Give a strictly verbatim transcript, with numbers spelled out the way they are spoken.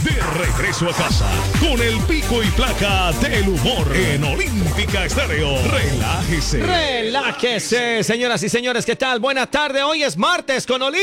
De regreso a casa con el pico y placa del humor en Olímpica Estéreo. Relájese. Relájese, señoras y señores, ¿qué tal? Buenas tardes, hoy es martes con Olímpica.